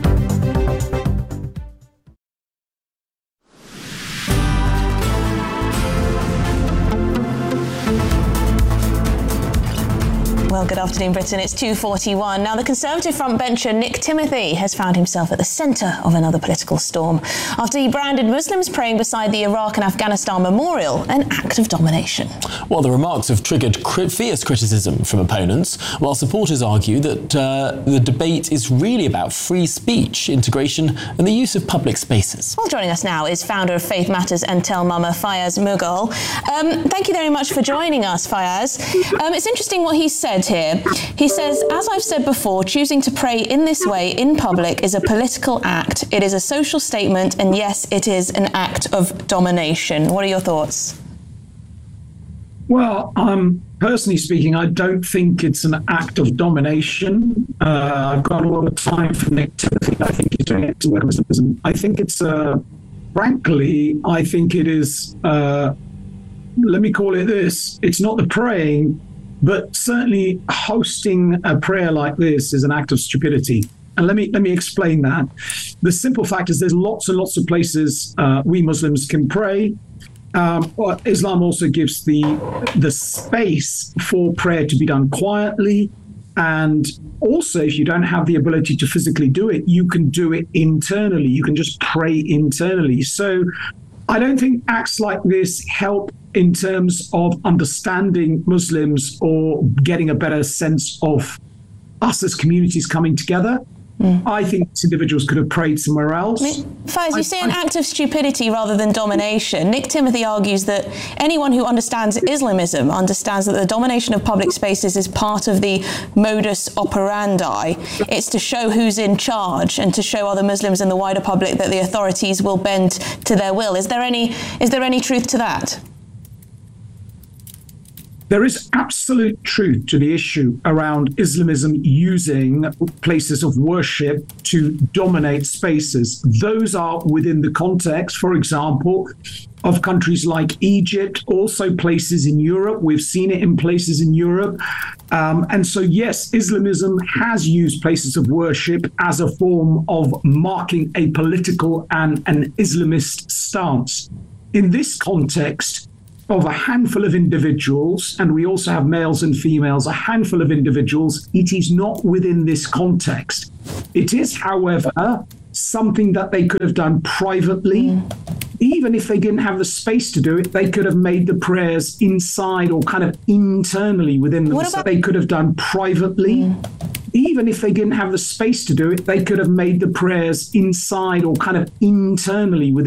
Well, good afternoon, Britain. It's two forty-one. Now, the Conservative frontbencher Nick Timothy has found himself at the centre of another political storm after he branded Muslims praying beside the Iraq and Afghanistan memorial an act of domination. Well, the remarks have triggered cri- fierce criticism from opponents, while supporters argue that uh, the debate is really about free speech, integration and the use of public spaces. Well, joining us now is founder of Faith Matters and Tell Mama, Fayaz Mughal. Um, thank you very much for joining us, Fayaz. Um, it's interesting what he said here. He says, as I've said before, choosing to pray in this way in public is a political act. It is a social statement, and yes, it is an act of domination. What are your thoughts? Well, um, personally speaking, I don't think it's an act of domination. Uh, I've got a lot of time for Nick Timothy. I think he's doing it to work with Muslimism. I think it's, uh, frankly, I think it is, uh, let me call it this, it's not the praying, but certainly hosting a prayer like this is an act of stupidity. And let me let me explain that. The simple fact is there's lots and lots of places uh, we Muslims can pray. Um, but Islam also gives the the space for prayer to be done quietly. And also, if you don't have the ability to physically do it, you can do it internally. You can just pray internally. So I don't think acts like this help in terms of understanding Muslims or getting a better sense of us as communities coming together. Mm. I think individuals could have prayed somewhere else. Faiz, you say an act of stupidity rather than domination. Nick Timothy argues that anyone who understands Islamism understands that the domination of public spaces is part of the modus operandi. It's to show who's in charge and to show other Muslims and the wider public that the authorities will bend to their will. Is there any, is there any truth to that? There is absolute truth to the issue around Islamism using places of worship to dominate spaces. Those are within the context, for example, of countries like Egypt, also places in Europe. We've seen it in places in Europe. Um, and so, yes, Islamism has used places of worship as a form of marking a political and an Islamist stance. In this context, of a handful of individuals, and we also have males and females, a handful of individuals, it is not within this context. It is, however, something that they could have done privately. Mm. Even if they didn't have the space to do it, they could have made the prayers inside or kind of internally within them. About- they could have done privately. Mm. Even if they didn't have the space to do it, they could have made the prayers inside or kind of internally within